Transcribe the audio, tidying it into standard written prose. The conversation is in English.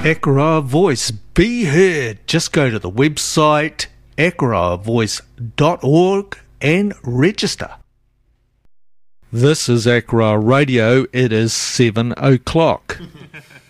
Akara Voice, be heard. Just go to the website akaravoice.org and register. This is Akara Radio. It is 7 o'clock.